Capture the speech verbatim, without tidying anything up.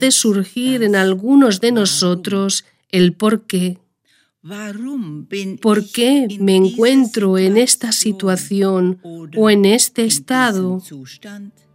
hace surgir en algunos de nosotros el por qué. ¿Por qué me encuentro en esta situación o en este estado?